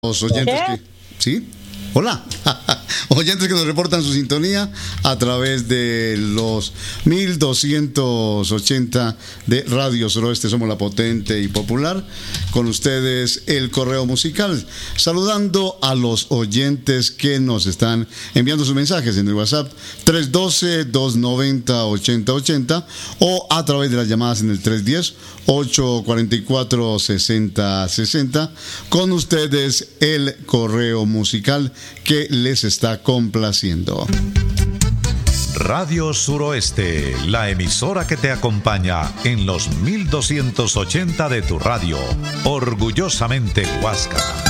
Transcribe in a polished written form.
Los oyentes que... ¿Sí? Hola. Oyentes que nos reportan su sintonía a través de los 1280 de Radio Suroeste. Somos la potente y popular. Con ustedes el correo musical. Saludando a los oyentes que nos están enviando sus mensajes en el WhatsApp 312-290-8080 o a través de las llamadas en el 310-844-6060. Con ustedes el correo musical que les está complaciendo. Radio Suroeste, la emisora que te acompaña en los 1280 de tu radio. Orgullosamente Huasca.